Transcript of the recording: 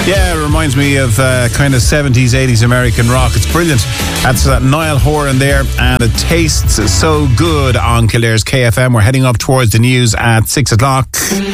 Yeah, it reminds me of kind of 70s, 80s American rock. It's brilliant. That's Niall Horan there, and it tastes so good on Killare's KFM. We're heading up towards the news at 6 o'clock.